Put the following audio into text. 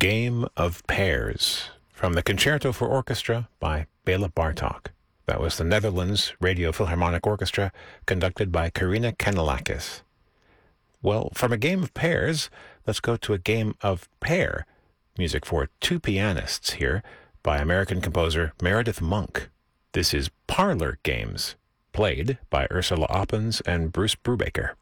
Game of Pairs from the Concerto for Orchestra by Bela Bartok. That was the Netherlands Radio Philharmonic Orchestra, conducted by Karina Kanellakis. Well, from a game of pairs, let's go to a game of pair. Music for two pianists here by American composer Meredith Monk. This is Parlor Games, played by Ursula Oppens and Bruce Brubaker.